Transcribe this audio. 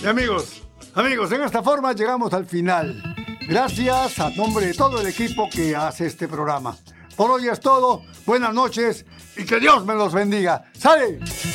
Y amigos, en esta forma llegamos al final. Gracias a nombre de todo el equipo que hace este programa. Por hoy es todo. Buenas noches y que Dios me los bendiga. ¡Sale!